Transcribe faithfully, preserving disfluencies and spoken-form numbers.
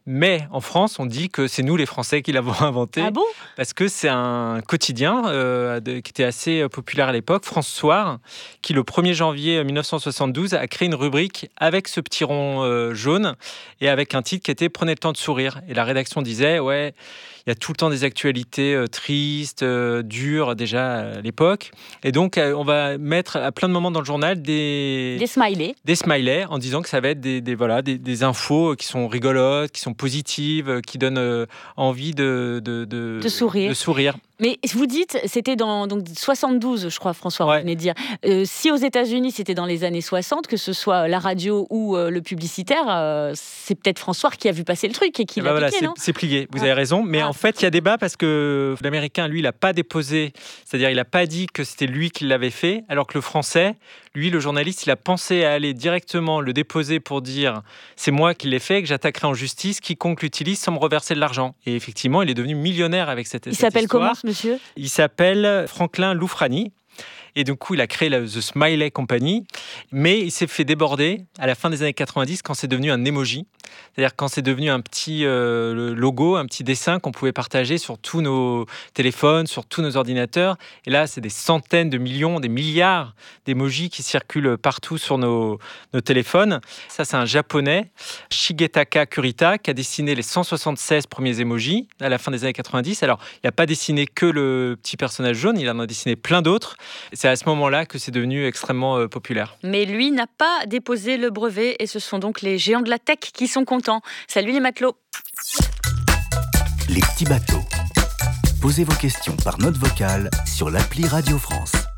Mais en France, on dit que c'est nous les Français qui l'avons inventé. Ah bon ? Parce que c'est un quotidien euh, de, qui était assez populaire à l'époque, France Soir, qui le premier janvier mille neuf cent soixante-douze a créé une rubrique avec ce petit rond euh, jaune et avec un titre qui était « Prenez le temps de sourire ». Et la rédaction disait « Ouais, il y a tout le temps des actualités euh, tristes, euh, dures déjà à l'époque. Et donc, euh, on va mettre à plein de moments dans le journal des... Des smileys. Des smileys en disant que ça va être des, des, voilà, des, des infos qui sont rigolotes, qui sont positives, qui donnent euh, envie de, de, de, de sourire. De sourire. Mais vous dites, c'était dans donc, soixante-douze, je crois, François, ouais. vous venez de dire. Euh, si aux États-Unis, c'était dans les années soixante, que ce soit la radio ou euh, le publicitaire, euh, c'est peut-être François qui a vu passer le truc et qui et l'a bah piqué, voilà, non ? c'est, c'est plié, vous ah. avez raison. Mais ah. en fait, il y a débat parce que l'Américain, lui, il n'a pas déposé, c'est-à-dire il n'a pas dit que c'était lui qui l'avait fait, alors que le Français, lui, le journaliste, il a pensé à aller directement le déposer pour dire « c'est moi qui l'ai fait, que j'attaquerai en justice quiconque l'utilise sans me reverser de l'argent ». Et effectivement, il est devenu millionnaire avec cette, il cette s'appelle histoire. comment, ce monsieur ? Il s'appelle Franklin Loufrani. Et du coup, il a créé la The Smiley Company, mais il s'est fait déborder à la fin des années quatre-vingt-dix quand c'est devenu un emoji. C'est-à-dire quand c'est devenu un petit euh, logo, un petit dessin qu'on pouvait partager sur tous nos téléphones, sur tous nos ordinateurs. Et là, c'est des centaines de millions, des milliards d'émojis qui circulent partout sur nos, nos téléphones. Ça, c'est un japonais, Shigetaka Kurita, qui a dessiné les cent soixante-seize premiers émojis à la fin des années quatre-vingt-dix. Alors, il n'a pas dessiné que le petit personnage jaune, il en a dessiné plein d'autres. C'est à ce moment-là que c'est devenu extrêmement euh, populaire. Mais lui n'a pas déposé le brevet et ce sont donc les géants de la tech qui sont contents. Salut les matelots. Les petits bateaux. Posez vos questions par note vocale sur l'appli Radio France.